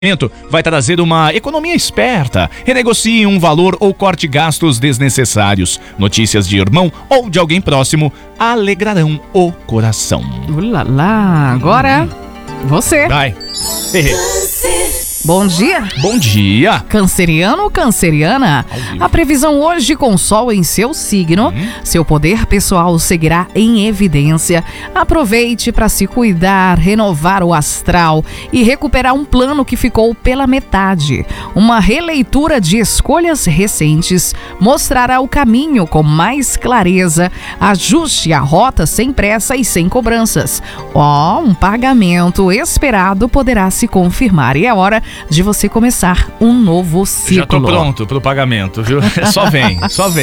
vai trazer uma economia esperta. Renegocie um valor ou corte gastos desnecessários. Notícias de irmão ou de alguém próximo alegrarão o coração. Ulala, agora você. Vai. Bom dia. Bom dia. Canceriano ou canceriana? A previsão hoje com sol em seu signo, seu poder pessoal seguirá em evidência. Aproveite para se cuidar, renovar o astral e recuperar um plano que ficou pela metade. Uma releitura de escolhas recentes mostrará o caminho com mais clareza. Ajuste a rota sem pressa e sem cobranças. Um pagamento esperado poderá se confirmar e é hora de você começar um novo ciclo. Já tô pronto pro pagamento, viu? Só vem.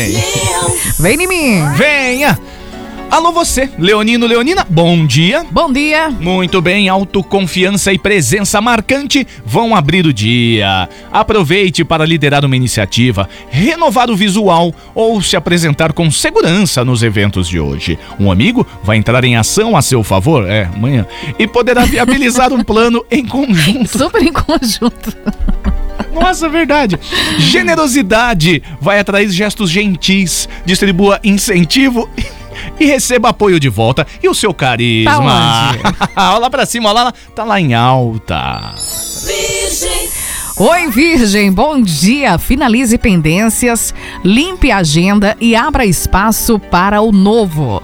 Vem em mim. Venha. Alô você, Leonino, Leonina, bom dia. Bom dia. Muito bem, autoconfiança e presença marcante vão abrir o dia. Aproveite para liderar uma iniciativa, renovar o visual ou se apresentar com segurança nos eventos de hoje. Um amigo vai entrar em ação a seu favor, amanhã, e poderá viabilizar um plano em conjunto. Super em conjunto. Nossa, verdade. Generosidade vai atrair gestos gentis, distribua incentivo e receba apoio de volta. E o seu carisma? Olha lá pra cima, olha lá, tá lá em alta. Virgem. Oi, Virgem, bom dia. Finalize pendências, limpe a agenda e abra espaço para o novo.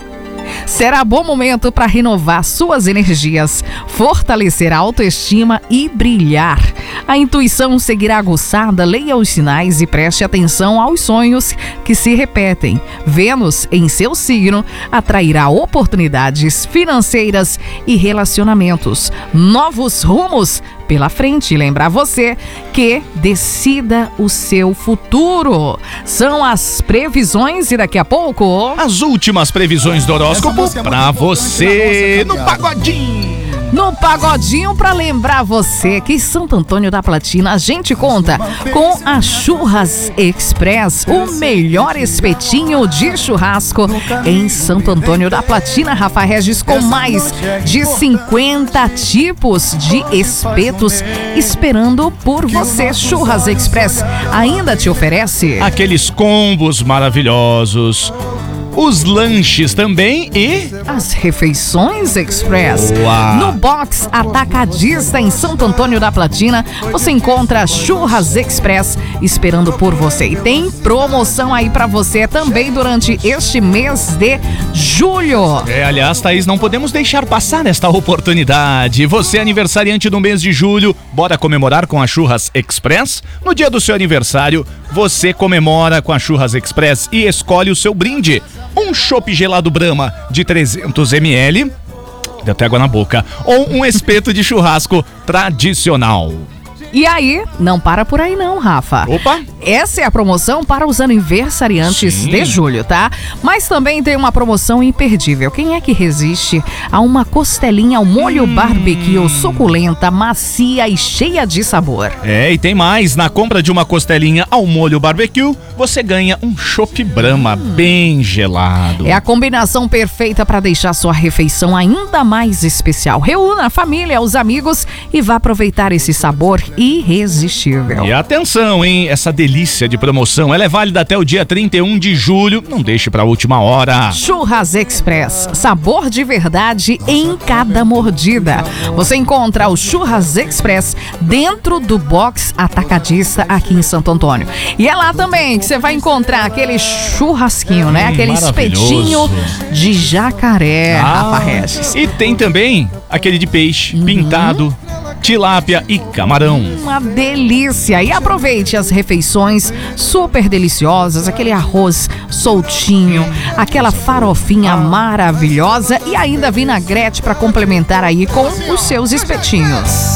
Será bom momento para renovar suas energias, fortalecer a autoestima e brilhar. A intuição seguirá aguçada, leia os sinais e preste atenção aos sonhos que se repetem. Vênus, em seu signo, atrairá oportunidades financeiras e relacionamentos. Novos rumos pela frente. Lembrar você que decida o seu futuro. São as previsões e daqui a pouco as últimas previsões do horóscopo pra você no Pagodinho. No Pagodinho, pra lembrar você que em Santo Antônio da Platina a gente conta com a Churras Express, o melhor espetinho de churrasco em Santo Antônio da Platina, Rafa Regis, com mais de 50 tipos de espetos esperando por você. Churras Express ainda te oferece aqueles combos maravilhosos, os lanches também e as refeições express. Boa. No Box Atacadista em Santo Antônio da Platina, você encontra Churras Express esperando por você. E tem promoção aí pra você também durante este mês de julho. Aliás, Thaís, não podemos deixar passar esta oportunidade. Você, aniversariante do mês de julho, bora comemorar com a Churras Express? No dia do seu aniversário, você comemora com a Churras Express e escolhe o seu brinde. Um chopp gelado Brahma de 300 ml, deu até água na boca, ou um espeto de churrasco tradicional. E aí, não para por aí não, Rafa. Opa! Essa é a promoção para os aniversariantes de julho, tá? Mas também tem uma promoção imperdível. Quem é que resiste a uma costelinha ao molho barbecue suculenta, macia e cheia de sabor? E tem mais. Na compra de uma costelinha ao molho barbecue, você ganha um chopp Brahma bem gelado. É a combinação perfeita para deixar sua refeição ainda mais especial. Reúna a família, os amigos e vá aproveitar esse sabor irresistível. E atenção, hein? Essa delícia de promoção, ela é válida até o dia 31 de julho. Não deixe pra última hora. Churras Express, sabor de verdade em cada mordida. Você encontra o Churras Express dentro do Box Atacadista aqui em Santo Antônio. E é lá também que você vai encontrar aquele churrasquinho, né? Aquele espetinho de jacaré, Rafa Regis. E tem também aquele de peixe pintado, tilápia e camarão. Uma delícia! E aproveite as refeições super deliciosas, aquele arroz soltinho, aquela farofinha maravilhosa e ainda vinagrete para complementar aí com os seus espetinhos.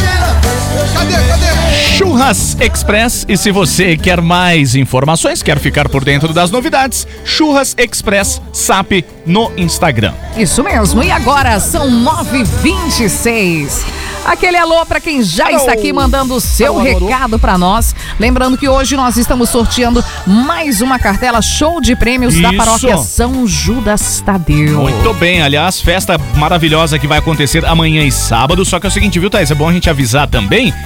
Churras Express. E se você quer mais informações, quer ficar por dentro das novidades, Churras Express SAP no Instagram. Isso mesmo. E agora são 9h26. Aquele alô para quem já está aqui mandando o seu recado para nós. Lembrando que hoje nós estamos sorteando mais uma cartela show de prêmios da paróquia São Judas Tadeu. Muito bem, aliás, festa maravilhosa que vai acontecer amanhã e sábado. Só que é o seguinte, viu, Thaís? É bom a gente avisar também